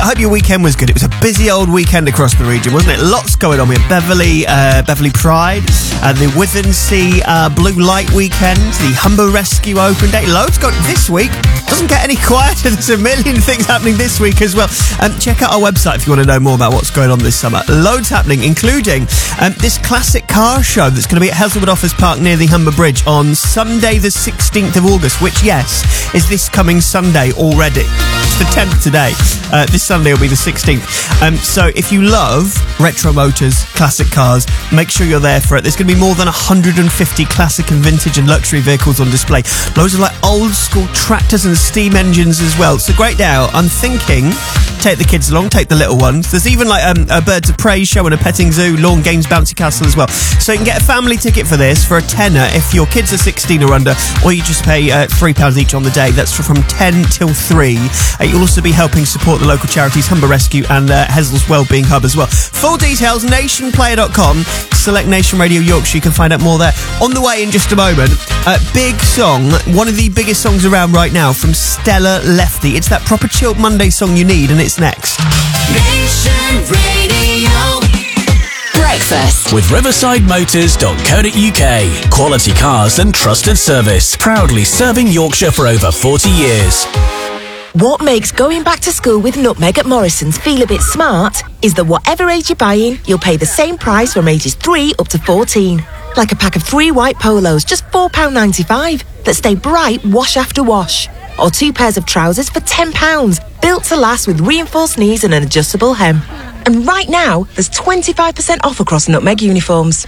I hope your weekend was good. It was a busy old weekend across the region, wasn't it? Lots going on. We had Beverley Pride, the Withensea Blue Light weekend, the Humber Rescue Open Day. Loads got this week. Doesn't get any quieter. There's a million things happening this week as well. Check out our website if you want to know more about what's going on this summer. Loads happening, including this classic car show that's going to be at Heselwood Office Park near the Humber Bridge on Sunday the 16th of August, which, yes, is this coming Sunday already. It's the 10th today. This Sunday will be the 16th. So if you love retro motors, classic cars, make sure you're there for it. There's going to be more than 150 classic and vintage and luxury vehicles on display. Loads of like old school tractors and steam engines as well. It's a great day out. I'm thinking take the kids along, take the little ones. There's even like a birds of prey show and a petting zoo, lawn games, bouncy castle as well. So you can get a family ticket for this for a tenner if your kids are 16 or under, or you just pay £3 each on the day. That's from 10 till 3. You'll also be helping support the local charities Humber Rescue and Hesel's Wellbeing Hub as well. Full details, nationplayer.com. Select Nation Radio Yorkshire. You can find out more there. On the way in just a moment, big song, one of the biggest songs around right now from Stella Lefty. It's that proper chilled Monday song you need, and it's next. Nation Radio. Breakfast with riverside-motors.co.uk. Quality cars and trusted service. Proudly serving Yorkshire for over 40 years. What makes going back to school with Nutmeg at Morrison's feel a bit smart is that whatever age you're buying, you'll pay the same price from ages 3 up to 14. Like a pack of 3 white polos, just £4.95, that stay bright wash after wash. Or 2 pairs of trousers for £10, built to last with reinforced knees and an adjustable hem. And right now, there's 25% off across Nutmeg uniforms.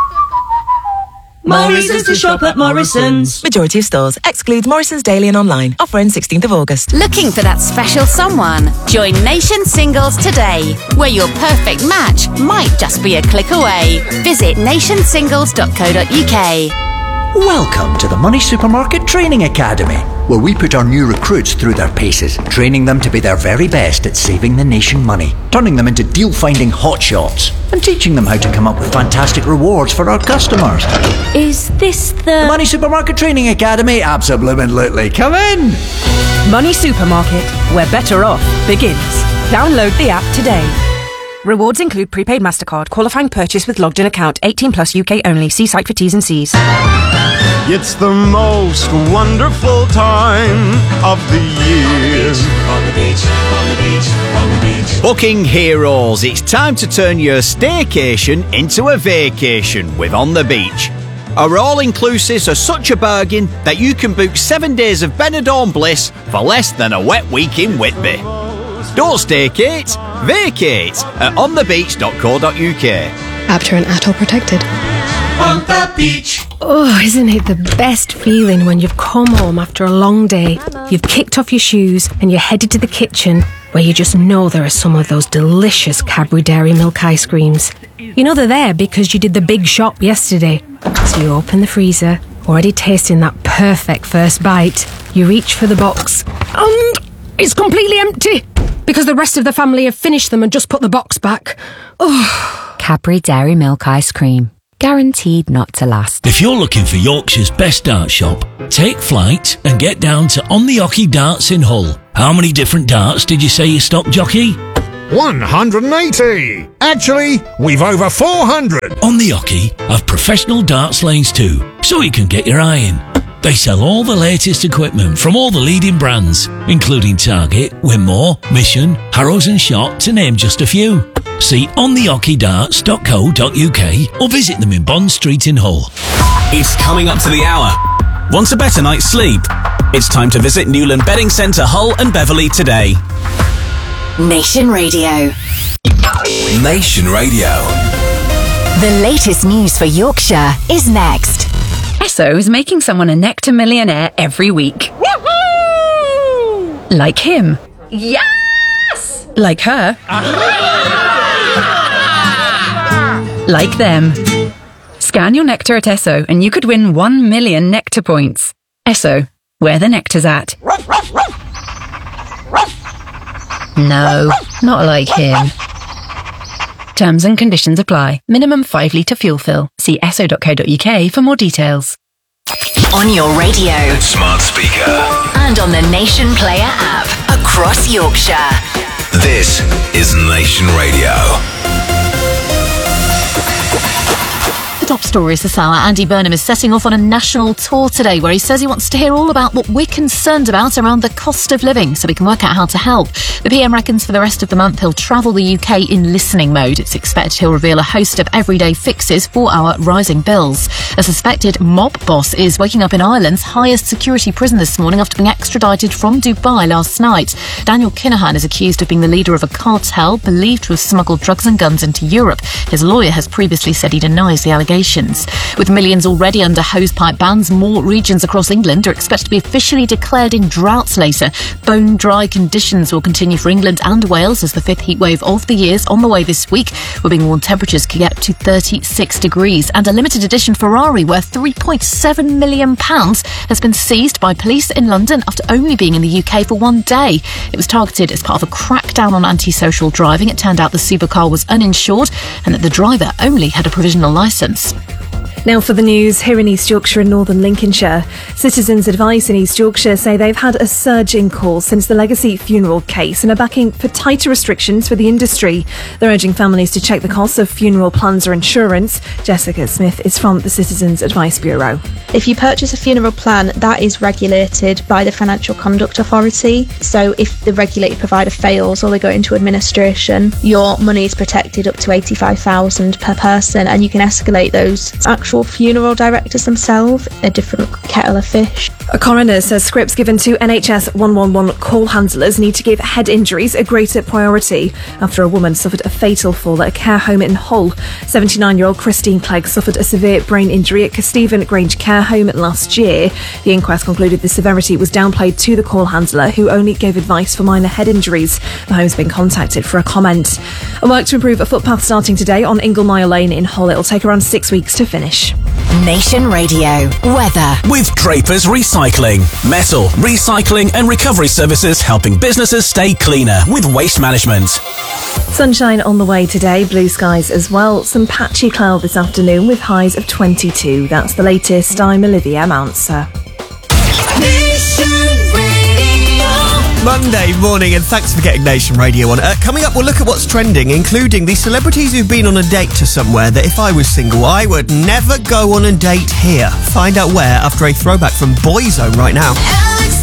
Morrison's to shop at Morrison's. Majority of stores. Excludes Morrison's daily and online. Offer ends 16th of August. Looking for that special someone? Join Nation Singles today, where your perfect match might just be a click away. Visit nationsingles.co.uk. Welcome to the Money Supermarket Training Academy, where we put our new recruits through their paces, training them to be their very best at saving the nation money, turning them into deal-finding hotshots, and teaching them how to come up with fantastic rewards for our customers. Is this the Money Supermarket Training Academy? Absolutely. Come in! Money Supermarket, where better off begins. Download the app today. Rewards include prepaid MasterCard, qualifying purchase with logged in account, 18 plus UK only. See site for T's and C's. It's the most wonderful time of the year. On the beach, on the beach, on the beach. Booking heroes, it's time to turn your staycation into a vacation with On the Beach. Our all-inclusives are such a bargain that you can book 7 days of Benidorm bliss for less than a wet week in Whitby. Don't staycate, vacate at onthebeach.co.uk. After and ATOL protected. On the beach. Oh, isn't it the best feeling when you've come home after a long day, you've kicked off your shoes and you're headed to the kitchen where you just know there are some of those delicious Cadbury Dairy Milk ice creams. You know they're there because you did the big shop yesterday. So you open the freezer, already tasting that perfect first bite. You reach for the box and it's completely empty because the rest of the family have finished them and just put the box back. Oh. Cadbury Dairy Milk ice cream. Guaranteed not to last. If you're looking for Yorkshire's best dart shop, take flight and get down to On the Ocky Darts in Hull. How many different darts did you say you stock, jockey? 180! Actually, we've over 400! On the Ocky have professional darts lanes too, so you can get your eye in. They sell all the latest equipment from all the leading brands, including Target, Winmore, Mission, Harrows and Shot, to name just a few. See ontheockeydarts.co.uk or visit them in Bond Street in Hull. It's coming up to the hour. Want a better night's sleep? It's time to visit Newland Bedding Centre Hull and Beverley today. Nation Radio. Nation Radio. The latest news for Yorkshire is next. Esso is making someone a Nectar millionaire every week. Woohoo! Like him. Yes! Like her. Like them. Scan your Nectar at Esso and you could win 1 million Nectar points. Esso, where the nectar's at. No, not like him. Terms and conditions apply. Minimum 5 litre fuel fill. See esso.co.uk for more details. On your radio, Smart speaker. and on the Nation Player app across Yorkshire. This is Nation Radio. The top stories this hour. Andy Burnham is setting off on a national tour today where he says he wants to hear all about what we're concerned about around the cost of living so we can work out how to help. The PM reckons for the rest of the month he'll travel the UK in listening mode. It's expected he'll reveal a host of everyday fixes for our rising bills. A suspected mob boss is waking up in Ireland's highest security prison this morning after being extradited from Dubai last night. Daniel Kinahan is accused of being the leader of a cartel believed to have smuggled drugs and guns into Europe. His lawyer has previously said he denies the allegations. With millions already under hosepipe bans, more regions across England are expected to be officially declared in droughts later. Bone-dry conditions will continue for England and Wales as the fifth heatwave of the year's on the way this week. We're being warned temperatures could get up to 36 degrees. And a limited edition Ferrari worth £3.7 million has been seized by police in London after only being in the UK for one day. It was targeted as part of a crackdown on antisocial driving. It turned out the supercar was uninsured and that the driver only had a provisional licence. Now for the news, here in East Yorkshire and Northern Lincolnshire. Citizens Advice in East Yorkshire say they've had a surge in calls since the Legacy funeral case and are backing for tighter restrictions for the industry. They're urging families to check the costs of funeral plans or insurance. Jessica Smith is from the Citizens Advice Bureau. If you purchase a funeral plan, that is regulated by the Financial Conduct Authority. So if the regulated provider fails or they go into administration, your money is protected up to $85,000 per person, and you can escalate those. Actual funeral directors themselves, a different kettle of fish. A coroner says scripts given to NHS 111 call handlers need to give head injuries a greater priority after a woman suffered a fatal fall at a care home in Hull. 79-year-old Christine Clegg suffered a severe brain injury at Casteven Grange Care Home last year. The inquest concluded the severity was downplayed to the call handler, who only gave advice for minor head injuries. The home's been contacted for a comment. A work to improve a footpath starting today on Inglemire Lane in Hull. It'll take around 6 weeks to finish. Nation Radio. Weather. With Draper's Recycling. Metal, recycling and recovery services helping businesses stay cleaner with waste management. Sunshine on the way today, blue skies as well. Some patchy cloud this afternoon with highs of 22. That's the latest. I'm Olivia Mounser. Monday morning, and thanks for getting Nation Radio on. Coming up, we'll look at what's trending, including the celebrities who've been on a date to somewhere that if I was single, I would never go on a date here. Find out where after a throwback from Boyzone right now. Alex